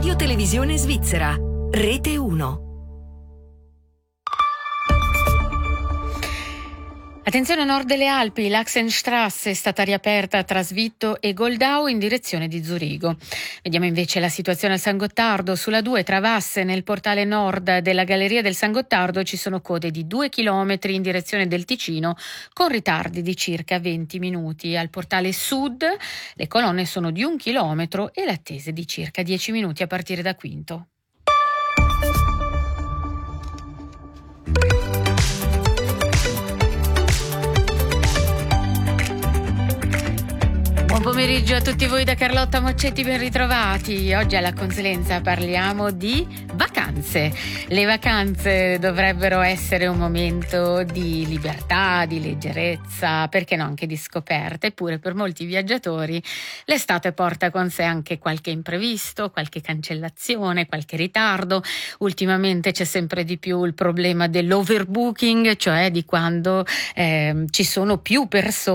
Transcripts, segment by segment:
Radio Televisione Svizzera, Rete 1. Attenzione a nord delle Alpi, l'Achsenstrasse è stata riaperta tra Svitto e Goldau in direzione di Zurigo. Vediamo invece la situazione a San Gottardo. Sulla 2 tra Vasse, nel portale nord della Galleria del San Gottardo, ci sono code di 2 chilometri in direzione del Ticino con ritardi di circa 20 minuti. Al portale sud le colonne sono di 1 chilometro e le attese di circa 10 minuti a partire da Quinto. Buon pomeriggio a tutti voi da Carlotta Moccetti, ben ritrovati. Oggi alla Consulenza parliamo di vacanze. Le vacanze dovrebbero essere un momento di libertà, di leggerezza, perché no anche di scoperta, eppure per molti viaggiatori l'estate porta con sé anche qualche imprevisto, qualche cancellazione, qualche ritardo. Ultimamente c'è sempre di più il problema dell'overbooking, cioè di quando ci sono più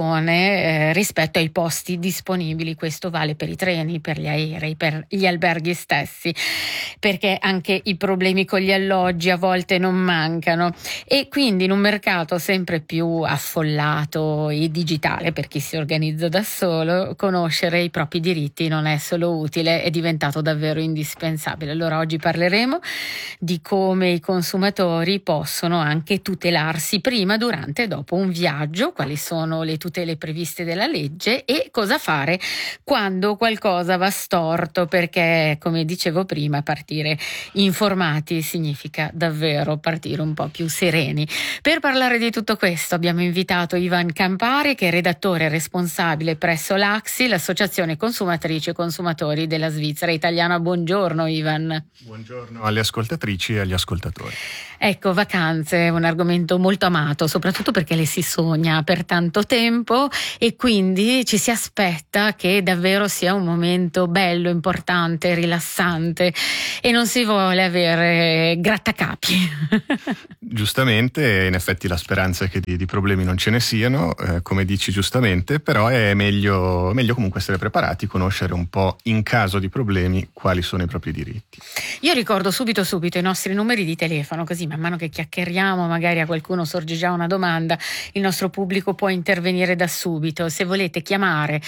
persone rispetto ai posti disponibili. Questo vale per i treni, per gli aerei, per gli alberghi stessi, perché anche i problemi con gli alloggi a volte non mancano, e quindi in un mercato sempre più affollato e digitale per chi si organizza da solo, conoscere i propri diritti non è solo utile, è diventato davvero indispensabile. Allora oggi parleremo di come i consumatori possono anche tutelarsi prima, durante e dopo un viaggio, quali sono le tutele previste dalla legge e cosa fare quando qualcosa va storto, perché come dicevo prima, partire informati significa davvero partire un po' più sereni. Per parlare di tutto questo abbiamo invitato Ivan Campari, che è redattore responsabile presso l'ACSI, l'associazione consumatrici e consumatori della Svizzera italiana. Buongiorno Ivan. Buongiorno alle ascoltatrici e agli ascoltatori. Ecco, vacanze è un argomento molto amato, soprattutto perché le si sogna per tanto tempo e quindi ci si aspetta che davvero sia un momento bello, importante, rilassante, e non si vuole avere grattacapi. Giustamente, in effetti la speranza è che di problemi non ce ne siano, come dici giustamente, però è meglio comunque essere preparati, conoscere un po' in caso di problemi quali sono i propri diritti. Io ricordo subito i nostri numeri di telefono, così man mano che chiacchieriamo magari a qualcuno sorge già una domanda, il nostro pubblico può intervenire da subito. Se volete chiamare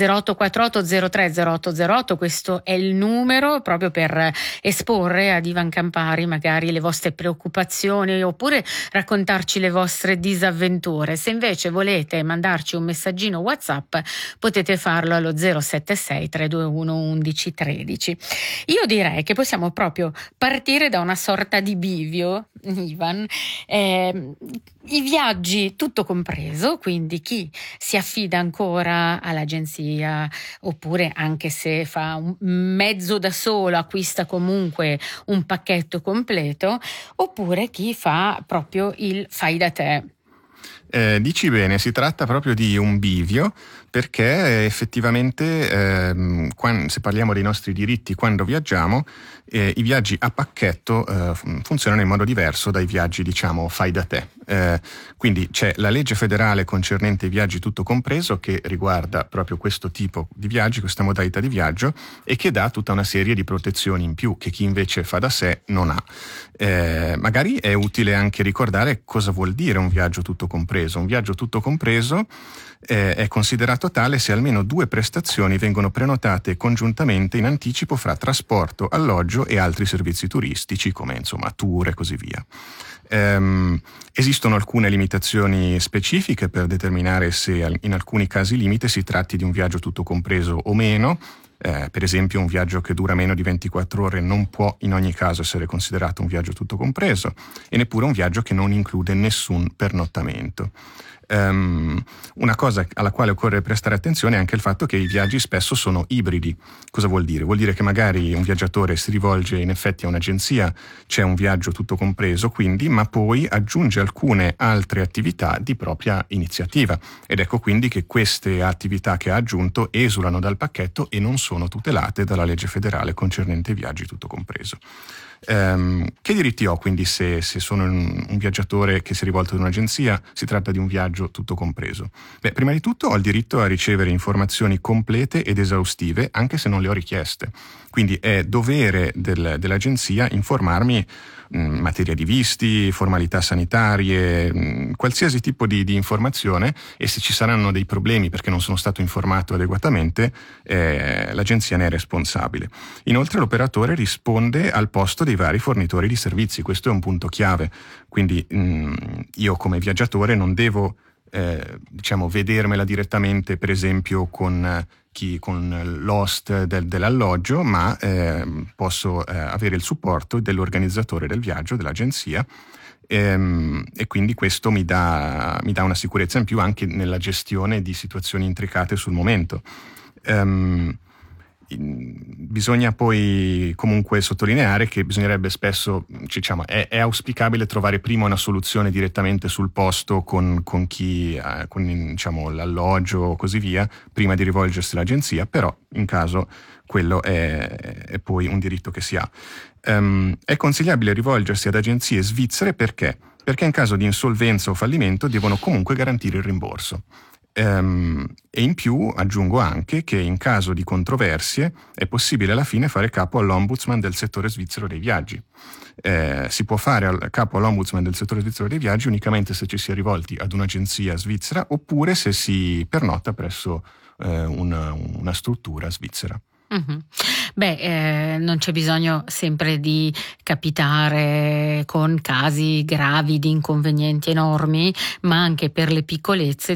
0848 03 0808, questo è il numero proprio per esporre ad Ivan Campari magari le vostre preoccupazioni oppure raccontarci le vostre disavventure. Se invece volete mandarci un messaggino WhatsApp potete farlo allo 076 321 1113. Io direi che possiamo proprio partire da una sorta di bivio, Ivan. I viaggi tutto compreso, quindi chi si affida ancora all'agenzia oppure anche se fa un mezzo da solo acquista comunque un pacchetto completo, oppure chi fa proprio il fai da te. Dici bene, si tratta proprio di un bivio, perché effettivamente se parliamo dei nostri diritti quando viaggiamo, i viaggi a pacchetto funzionano in modo diverso dai viaggi, diciamo, fai da te. Quindi c'è la legge federale concernente i viaggi tutto compreso, che riguarda proprio questo tipo di viaggi, questa modalità di viaggio, e che dà tutta una serie di protezioni in più che chi invece fa da sé non ha. Magari è utile anche ricordare cosa vuol dire un viaggio tutto compreso. Un viaggio tutto compreso è considerato tale se almeno 2 prestazioni vengono prenotate congiuntamente in anticipo fra trasporto, alloggio e altri servizi turistici come insomma tour e così via. Esistono alcune limitazioni specifiche per determinare se in alcuni casi limite si tratti di un viaggio tutto compreso o meno. Per esempio un viaggio che dura meno di 24 ore non può in ogni caso essere considerato un viaggio tutto compreso, e neppure un viaggio che non include nessun pernottamento. Una cosa alla quale occorre prestare attenzione è anche il fatto che i viaggi spesso sono ibridi. Cosa vuol dire? Vuol dire che magari un viaggiatore si rivolge in effetti a un'agenzia, c'è un viaggio tutto compreso quindi, ma poi aggiunge alcune altre attività di propria iniziativa, ed ecco quindi che queste attività che ha aggiunto esulano dal pacchetto e non sono tutelate dalla legge federale concernente i viaggi tutto compreso. Che diritti ho quindi se sono un viaggiatore che si è rivolto ad un'agenzia? Si tratta di un viaggio viaggio tutto compreso? Beh, prima di tutto ho il diritto a ricevere informazioni complete ed esaustive anche se non le ho richieste. Quindi è dovere dell'agenzia informarmi in materia di visti, formalità sanitarie, qualsiasi tipo di informazione, e se ci saranno dei problemi perché non sono stato informato adeguatamente, l'agenzia ne è responsabile. Inoltre l'operatore risponde al posto dei vari fornitori di servizi, questo è un punto chiave, quindi io come viaggiatore non devo vedermela direttamente per esempio con l'host dell'alloggio, ma posso avere il supporto dell'organizzatore del viaggio, dell'agenzia, e quindi questo mi dà una sicurezza in più anche nella gestione di situazioni intricate sul momento. Bisogna poi comunque sottolineare che bisognerebbe spesso, è auspicabile trovare prima una soluzione direttamente sul posto con l'alloggio o così via, prima di rivolgersi all'agenzia, però in caso quello è poi un diritto che si ha. È consigliabile rivolgersi ad agenzie svizzere perché in caso di insolvenza o fallimento devono comunque garantire il rimborso. E in più aggiungo anche che in caso di controversie è possibile alla fine fare capo all'ombudsman del settore svizzero dei viaggi. Si può fare capo all'ombudsman del settore svizzero dei viaggi unicamente se ci si è rivolti ad un'agenzia svizzera oppure se si pernota presso una struttura svizzera. Non c'è bisogno sempre di capitare con casi gravi di inconvenienti enormi, ma anche per le piccolezze,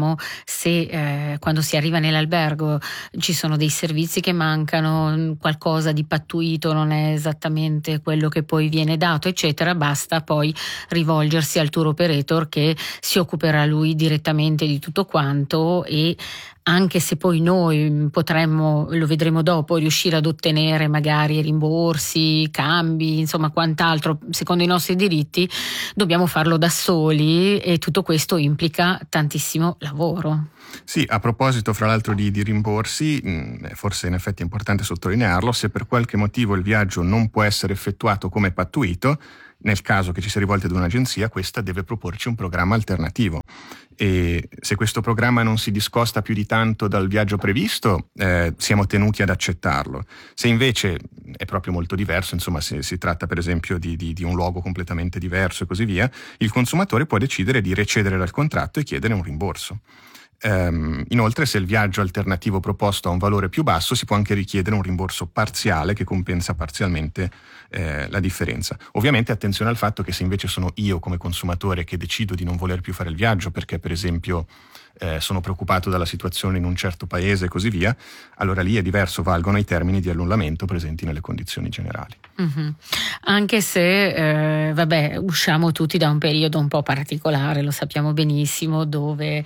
se quando si arriva nell'albergo ci sono dei servizi che mancano, qualcosa di pattuito non è esattamente quello che poi viene dato, eccetera, basta poi rivolgersi al tour operator che si occuperà lui direttamente di tutto quanto, e anche se poi noi potremmo, lo vedremo dopo, riuscire ad ottenere magari rimborsi, cambi, insomma quant'altro secondo i nostri diritti, dobbiamo farlo da soli e tutto questo implica tantissimo lavoro. Sì, a proposito fra l'altro di rimborsi, forse in effetti è importante sottolinearlo, se per qualche motivo il viaggio non può essere effettuato come pattuito, nel caso che ci sia rivolti ad un'agenzia, questa deve proporci un programma alternativo. E se questo programma non si discosta più di tanto dal viaggio previsto, siamo tenuti ad accettarlo. Se invece è proprio molto diverso, insomma se si tratta per esempio di un luogo completamente diverso e così via, il consumatore può decidere di recedere dal contratto e chiedere un rimborso. Inoltre, se il viaggio alternativo proposto ha un valore più basso, si può anche richiedere un rimborso parziale che compensa parzialmente la differenza. Ovviamente attenzione al fatto che se invece sono io come consumatore che decido di non voler più fare il viaggio perché per esempio sono preoccupato dalla situazione in un certo paese e così via, allora lì è diverso, valgono i termini di annullamento presenti nelle condizioni generali. Anche se usciamo tutti da un periodo un po' particolare, lo sappiamo benissimo, dove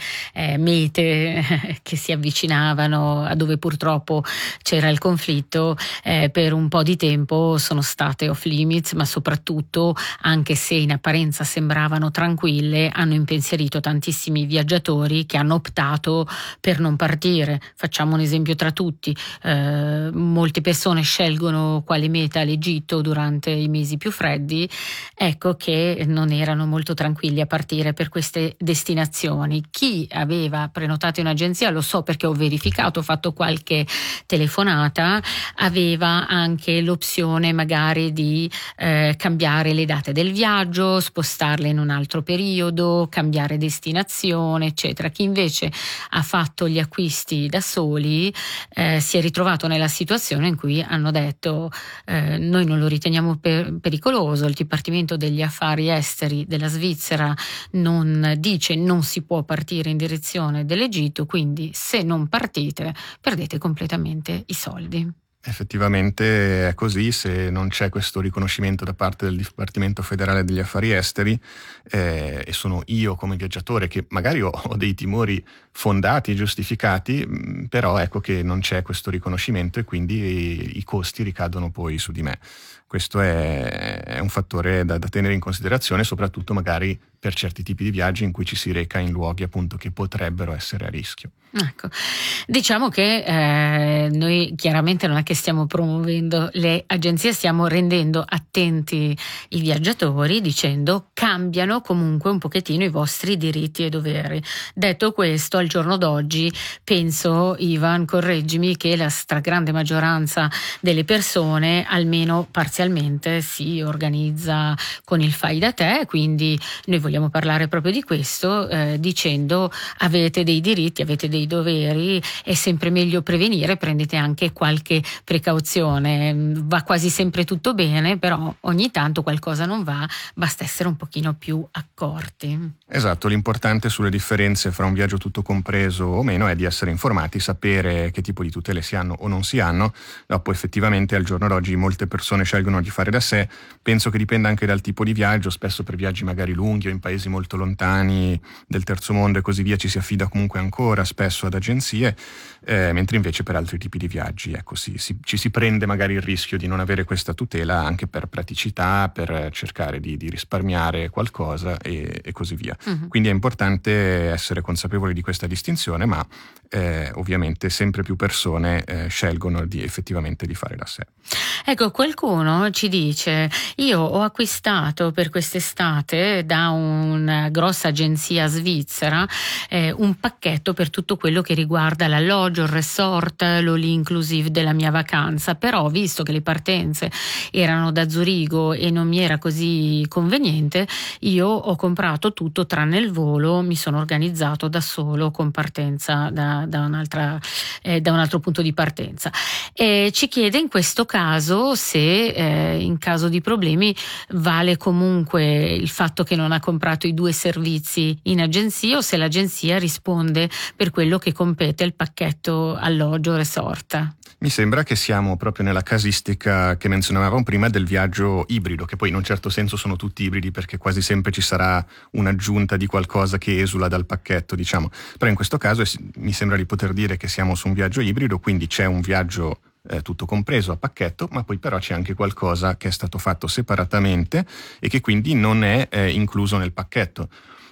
mete che si avvicinavano a dove purtroppo c'era il conflitto, per un po' di tempo sono state off limits, ma soprattutto, anche se in apparenza sembravano tranquille, hanno impensierito tantissimi viaggiatori che hanno optato per non partire. Facciamo un esempio tra tutti: molte persone scelgono quale meta l'Egitto durante i mesi più freddi, ecco che non erano molto tranquilli a partire per queste destinazioni. Chi aveva prenotato in agenzia, lo so perché ho verificato, ho fatto qualche telefonata, aveva anche l'opzione magari di cambiare le date del viaggio, spostarle in un altro periodo, cambiare destinazione, eccetera. Chi invece ha fatto gli acquisti da soli si è ritrovato nella situazione in cui hanno detto noi non lo riteniamo pericoloso, il Dipartimento degli Affari Esteri della Svizzera non si può partire in direzione dell'Egitto, quindi se non partite perdete completamente i soldi. Effettivamente è così, se non c'è questo riconoscimento da parte del Dipartimento Federale degli Affari Esteri e sono io come viaggiatore che magari ho dei timori fondati e giustificati, però ecco che non c'è questo riconoscimento e quindi i costi ricadono poi su di me. Questo è un fattore da tenere in considerazione, soprattutto magari per certi tipi di viaggi in cui ci si reca in luoghi appunto che potrebbero essere a rischio. Ecco, diciamo che noi chiaramente non è che stiamo promuovendo le agenzie, stiamo rendendo attenti i viaggiatori dicendo cambiano comunque un pochettino i vostri diritti e doveri. Detto questo, al giorno d'oggi penso, Ivan, correggimi, che la stragrande maggioranza delle persone almeno parzialmente si organizza con il fai da te, quindi noi vogliamo parlare proprio di questo dicendo avete dei diritti, avete dei doveri, è sempre meglio prevenire, prendete anche qualche precauzione, va quasi sempre tutto bene, però ogni tanto qualcosa non va, basta essere un pochino più accorti. Esatto, l'importante sulle differenze fra un viaggio tutto compreso o meno è di essere informati, sapere che tipo di tutele si hanno o non si hanno. Dopo effettivamente al giorno d'oggi molte persone scelgono di fare da sé, penso che dipenda anche dal tipo di viaggio, spesso per viaggi magari lunghi o in paesi molto lontani del terzo mondo e così via ci si affida comunque ancora spesso ad agenzie, mentre invece per altri tipi di viaggi ci si prende magari il rischio di non avere questa tutela anche per praticità, per cercare di risparmiare qualcosa e così via. Quindi è importante essere consapevoli di questa distinzione, ma ovviamente sempre più persone scelgono effettivamente di fare da sé. Ecco, qualcuno ci dice: io ho acquistato per quest'estate da una grossa agenzia svizzera un pacchetto per tutto quello che riguarda l'alloggio, il resort, l'all inclusive della mia vacanza, però visto che le partenze erano da Zurigo e non mi era così conveniente, io ho comprato tutto tranne il volo, mi sono organizzato da solo con partenza da un altro punto di partenza. Ci chiede in questo caso se in caso di problemi vale comunque il fatto che non ha comprato i 2 servizi in agenzia o se l'agenzia risponde per quello che compete il pacchetto alloggio resort. Mi sembra che siamo proprio nella casistica che menzionavamo prima del viaggio ibrido, che poi in un certo senso sono tutti ibridi perché quasi sempre ci sarà un'aggiunta di qualcosa che esula dal pacchetto, diciamo. Però in questo caso mi sembra di poter dire che siamo su un viaggio ibrido, quindi c'è un viaggio tutto compreso a pacchetto, ma poi però c'è anche qualcosa che è stato fatto separatamente e che quindi non è incluso nel pacchetto.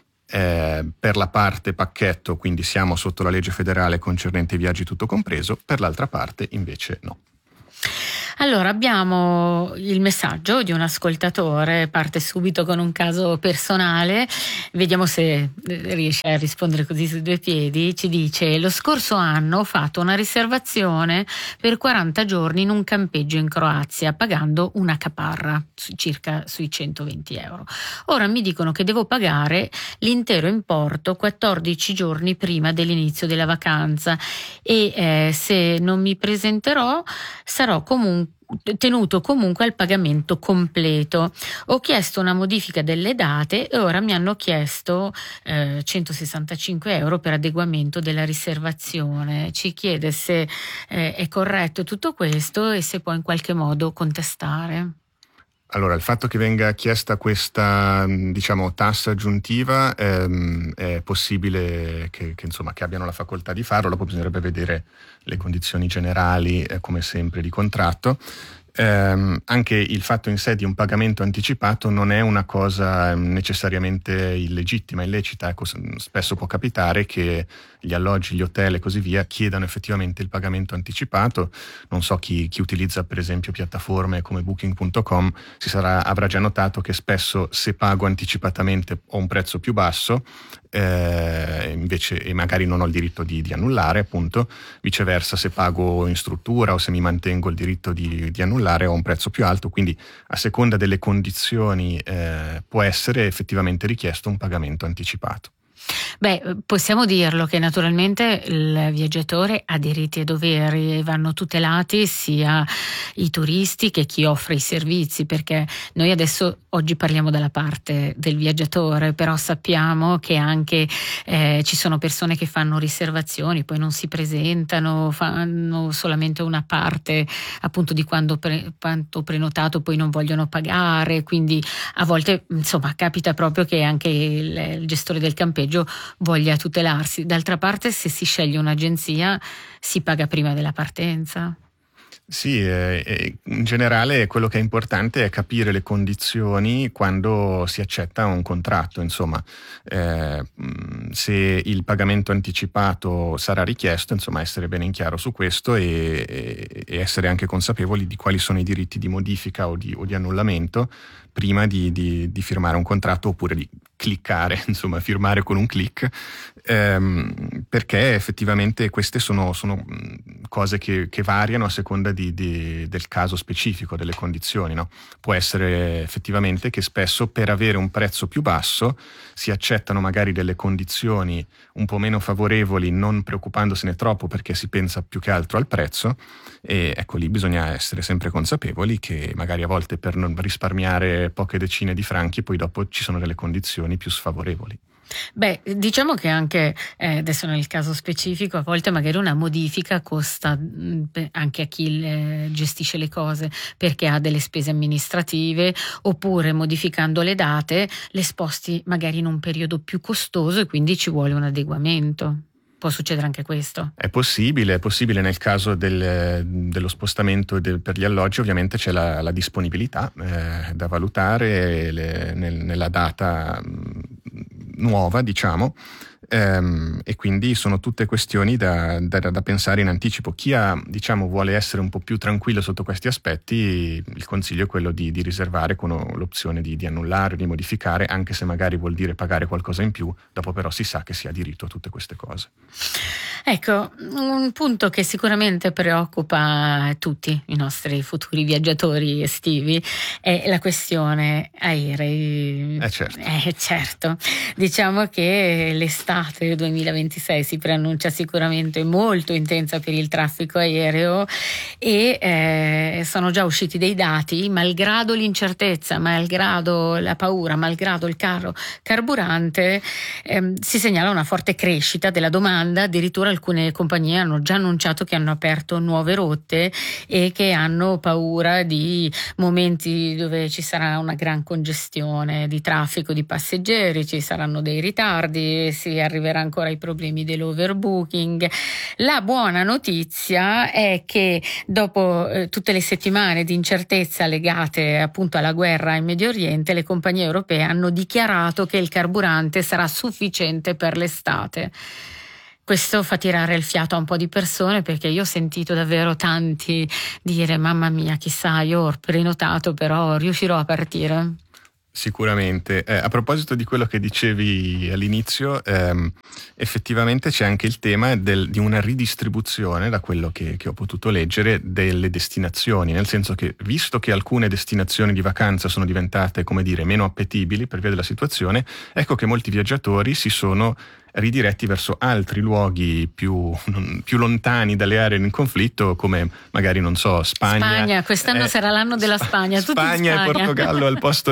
Per la parte pacchetto, quindi siamo sotto la legge federale concernente i viaggi tutto compreso, per l'altra parte invece no. Allora, abbiamo il messaggio di un ascoltatore, parte subito con un caso personale, vediamo se riesce a rispondere così su 2 piedi. Ci dice: lo scorso anno ho fatto una riservazione per 40 giorni in un campeggio in Croazia pagando una caparra, circa sui 120 euro. Ora mi dicono che devo pagare l'intero importo 14 giorni prima dell'inizio della vacanza e se non mi presenterò sarò tenuto comunque al pagamento completo. Ho chiesto una modifica delle date e ora mi hanno chiesto 165 euro per adeguamento della riservazione. Ci chiede se è corretto tutto questo e se può in qualche modo contestare. Allora, il fatto che venga chiesta questa, diciamo, tassa aggiuntiva è possibile che abbiano la facoltà di farlo, dopo bisognerebbe vedere le condizioni generali, come sempre, di contratto. Anche il fatto in sé di un pagamento anticipato non è una cosa necessariamente illegittima, illecita. Ecco, spesso può capitare che gli alloggi, gli hotel e così via chiedano effettivamente il pagamento anticipato. Non so chi utilizza per esempio piattaforme come Booking.com avrà già notato che spesso se pago anticipatamente ho un prezzo più basso, invece e magari non ho il diritto di annullare, appunto. Viceversa, se pago in struttura o se mi mantengo il diritto di annullare ho un prezzo più alto, quindi a seconda delle condizioni può essere effettivamente richiesto un pagamento anticipato. Beh, possiamo dirlo che naturalmente il viaggiatore ha diritti e doveri e vanno tutelati sia i turisti che chi offre i servizi, perché noi adesso oggi parliamo dalla parte del viaggiatore, però sappiamo che anche ci sono persone che fanno riservazioni, poi non si presentano, fanno solamente una parte appunto di quanto prenotato, poi non vogliono pagare, quindi a volte insomma capita proprio che anche il gestore del campeggio voglia tutelarsi. D'altra parte, se si sceglie un'agenzia si paga prima della partenza. Sì, in generale quello che è importante è capire le condizioni quando si accetta un contratto, insomma, se il pagamento anticipato sarà richiesto, insomma, essere bene in chiaro su questo e essere anche consapevoli di quali sono i diritti di modifica o di annullamento prima di firmare un contratto oppure di cliccare, insomma, firmare con un click, perché effettivamente queste sono cose che variano a seconda del caso specifico, delle condizioni, no? Può essere effettivamente che spesso per avere un prezzo più basso si accettano magari delle condizioni un po' meno favorevoli, non preoccupandosene troppo perché si pensa più che altro al prezzo, e ecco, lì bisogna essere sempre consapevoli che magari a volte per non risparmiare poche decine di franchi poi dopo ci sono delle condizioni più sfavorevoli. Beh, diciamo che anche adesso nel caso specifico a volte magari una modifica costa anche a chi gestisce le cose, perché ha delle spese amministrative, oppure modificando le date le sposti magari in un periodo più costoso e quindi ci vuole un adeguamento. Può succedere anche questo? È possibile nel caso dello spostamento per gli alloggi. Ovviamente c'è la disponibilità da valutare nella data nuova, diciamo, e quindi sono tutte questioni da pensare in anticipo. Chi vuole essere un po' più tranquillo sotto questi aspetti, il consiglio è quello di riservare con l'opzione di annullare, di modificare, anche se magari vuol dire pagare qualcosa in più, dopo però si sa che si ha diritto a tutte queste cose. Ecco, un punto che sicuramente preoccupa tutti i nostri futuri viaggiatori estivi è la questione aerei. Certo. Diciamo che l'estate 2026 si preannuncia sicuramente molto intensa per il traffico aereo e sono già usciti dei dati, malgrado l'incertezza, malgrado la paura, malgrado il caro carburante, si segnala una forte crescita della domanda. Addirittura alcune compagnie hanno già annunciato che hanno aperto nuove rotte e che hanno paura di momenti dove ci sarà una gran congestione di traffico di passeggeri, ci saranno dei ritardi, si arriverà ancora ai problemi dell'overbooking. La buona notizia è che dopo tutte le settimane di incertezza legate appunto alla guerra in Medio Oriente, le compagnie europee hanno dichiarato che il carburante sarà sufficiente per l'estate. Questo fa tirare il fiato a un po' di persone, perché io ho sentito davvero tanti dire: mamma mia, chissà, io ho prenotato, però riuscirò a partire? Sicuramente. A proposito di quello che dicevi all'inizio, effettivamente c'è anche il tema di una ridistribuzione, da quello che ho potuto leggere, delle destinazioni, nel senso che, visto che alcune destinazioni di vacanza sono diventate, come dire, meno appetibili per via della situazione, ecco che molti viaggiatori si sono ridiretti verso altri luoghi più lontani dalle aree in conflitto, come magari, non so, Spagna. Quest'anno sarà l'anno della Spagna. Spagna e Portogallo al posto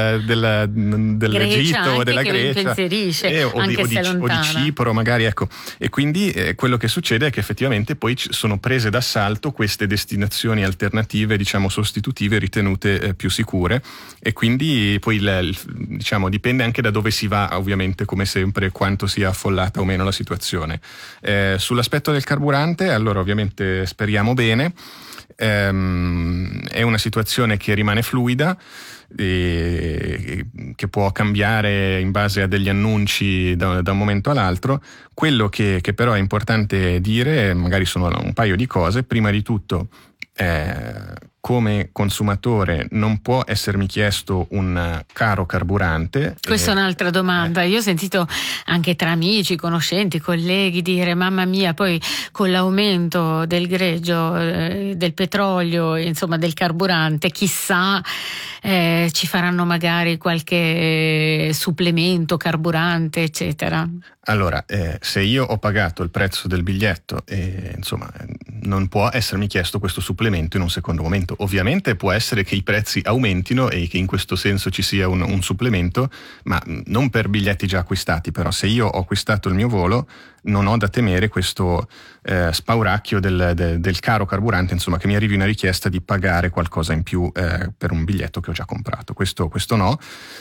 dell'Egitto o della Grecia, o di Cipro magari, ecco. E quindi quello che succede è che effettivamente poi sono prese d'assalto queste destinazioni alternative, diciamo sostitutive, ritenute più sicure, e quindi poi dipende anche da dove si va, ovviamente, come sempre, quanto sia affollata o meno la situazione. Sull'aspetto del carburante, allora ovviamente speriamo bene. È una situazione che rimane fluida, che può cambiare in base a degli annunci da un momento all'altro. Quello che però è importante dire, magari sono un paio di cose. Prima di tutto, come consumatore non può essermi chiesto un caro carburante. Questa è un'altra domanda. Io ho sentito anche tra amici, conoscenti, colleghi dire: mamma mia, poi con l'aumento del greggio, del petrolio, insomma del carburante, chissà, ci faranno magari qualche supplemento carburante, eccetera. Allora, se io ho pagato il prezzo del biglietto, insomma, non può essermi chiesto questo supplemento in un secondo momento. Ovviamente può essere che i prezzi aumentino e che in questo senso ci sia un supplemento, ma non per biglietti già acquistati. Però se io ho acquistato il mio volo, non ho da temere questo spauracchio del caro carburante, insomma, che mi arrivi una richiesta di pagare qualcosa in più per un biglietto che ho già comprato. Questo no.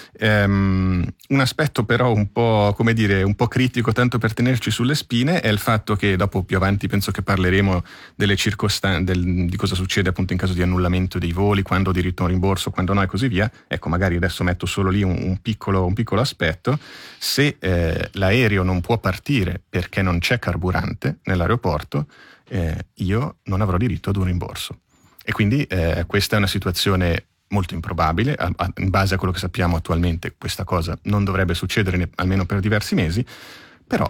Un aspetto però un po', come dire, un po' critico, tanto per tenerci sulle spine, è il fatto che dopo, più avanti, penso che parleremo delle circostanze, di cosa succede appunto in caso di annullamento dei voli, quando diritto a un rimborso, quando no e così via. Ecco, magari adesso metto solo lì un piccolo aspetto. Se l'aereo non può partire perché non c'è carburante nell'aeroporto, io non avrò diritto ad un rimborso. E quindi questa è una situazione molto improbabile, in base a quello che sappiamo attualmente questa cosa non dovrebbe succedere almeno per diversi mesi, però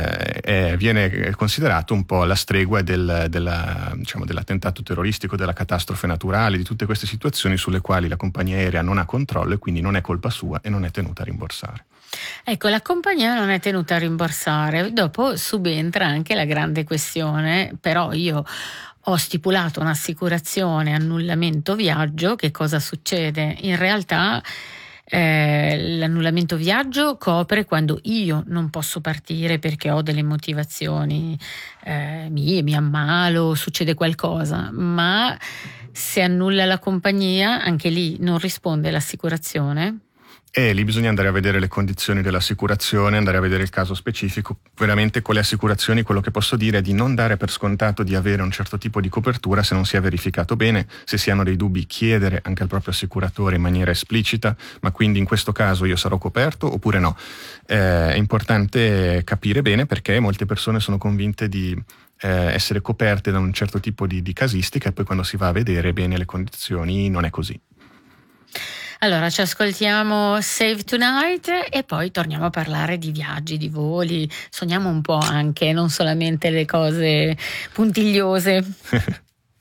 viene considerato un po' la stregua dell'attentato terroristico, della catastrofe naturale, di tutte queste situazioni sulle quali la compagnia aerea non ha controllo e quindi non è colpa sua e non è tenuta a rimborsare. Ecco, la compagnia non è tenuta a rimborsare, dopo subentra anche la grande questione, però io ho stipulato un'assicurazione annullamento viaggio, che cosa succede? In realtà l'annullamento viaggio copre quando io non posso partire perché ho delle motivazioni mie, mi ammalo, succede qualcosa, ma se annulla la compagnia, anche lì non risponde l'assicurazione? E lì bisogna andare a vedere le condizioni dell'assicurazione, andare a vedere il caso specifico. Veramente con le assicurazioni quello che posso dire è di non dare per scontato di avere un certo tipo di copertura se non si è verificato bene. Se si hanno dei dubbi, chiedere anche al proprio assicuratore in maniera esplicita, ma quindi in questo caso io sarò coperto oppure no. È importante capire bene, perché molte persone sono convinte di essere coperte da un certo tipo di casistica e poi quando si va a vedere bene le condizioni non è così. Allora, ci ascoltiamo Save Tonight e poi torniamo a parlare di viaggi, di voli, sogniamo un po' anche, non solamente le cose puntigliose.